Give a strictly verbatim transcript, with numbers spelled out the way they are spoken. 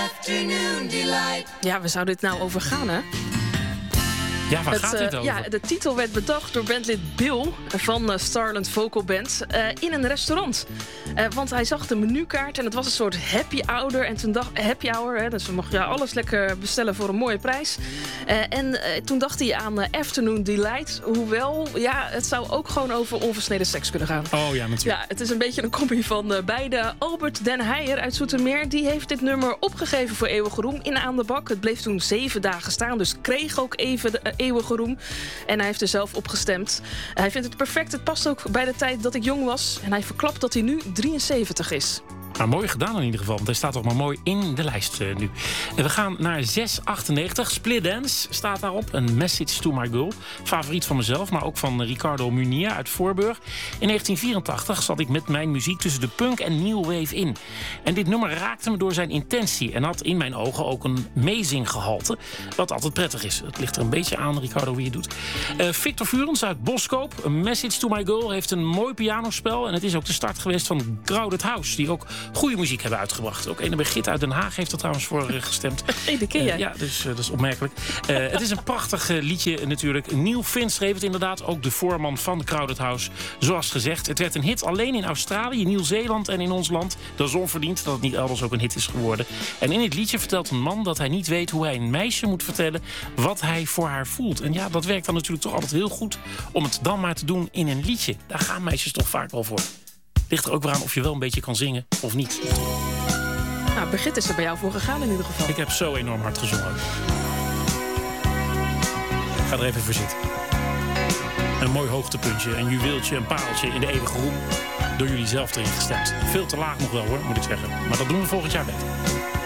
afternoon delight. Ja, waar zou dit nou over gaan, hè? Ja, waar Het, gaat uh, dit over? Ja, de titel werd bedacht door bandlid Bill van uh, Starland Vocal Band uh, in een restaurant. Uh, want hij zag de menukaart en het was een soort happy hour. En toen dacht happy hour, hè, dus we mochten ja, alles lekker bestellen voor een mooie prijs. Uh, en uh, toen dacht hij aan uh, Afternoon Delight. Hoewel, ja, het zou ook gewoon over onversneden seks kunnen gaan. Oh ja, natuurlijk. Ja, het is een beetje een combi van uh, beide. Albert Den Heijer uit Zoetermeer, die heeft dit nummer opgegeven voor eeuwige roem in Aan de Bak. Het bleef toen zeven dagen staan, dus kreeg ook even de uh, eeuwige roem. En hij heeft er zelf op gestemd. Hij vindt het perfect. Het past ook bij de tijd dat ik jong was. En hij verklapt dat hij nu drieënzeventig is. Nou, mooi gedaan in ieder geval, want hij staat toch maar mooi in de lijst uh, nu. En we gaan naar zes achtennegentig. Split Dance staat daarop. Een Message to My Girl. Favoriet van mezelf, maar ook van Ricardo Munia uit Voorburg. In negentien vierentachtig zat ik met mijn muziek tussen de punk en new wave in. En dit nummer raakte me door zijn intentie en had in mijn ogen ook een meezinggehalte, wat altijd prettig is. Het ligt er een beetje aan, Ricardo, wie je doet. Uh, Victor Furens uit Boskoop. Een Message to My Girl heeft een mooi pianospel en het is ook de start geweest van Crowded House, die ook goede muziek hebben uitgebracht. Ook een bij Git uit Den Haag heeft er trouwens voor uh, gestemd. Hey, dat ken jij. Uh, ja, dus uh, dat is opmerkelijk. Uh, het is een prachtig uh, liedje natuurlijk. Neil Finn schreef het inderdaad, ook de voorman van Crowded House. Zoals gezegd, het werd een hit alleen in Australië, Nieuw-Zeeland en in ons land. Dat is onverdiend dat het niet elders ook een hit is geworden. En in het liedje vertelt een man dat hij niet weet hoe hij een meisje moet vertellen wat hij voor haar voelt. En ja, dat werkt dan natuurlijk toch altijd heel goed om het dan maar te doen in een liedje. Daar gaan meisjes toch vaak wel voor. Ligt er ook weer aan of je wel een beetje kan zingen of niet. Nou, Birgit is er bij jou voor gegaan in ieder geval. Ik heb zo enorm hard gezongen. Ik ga er even voor zitten. Een mooi hoogtepuntje, een juweeltje, een pareltje in de eeuwige roem. Door jullie zelf erin gestemd. Veel te laag nog wel hoor, moet ik zeggen. Maar dat doen we volgend jaar beter.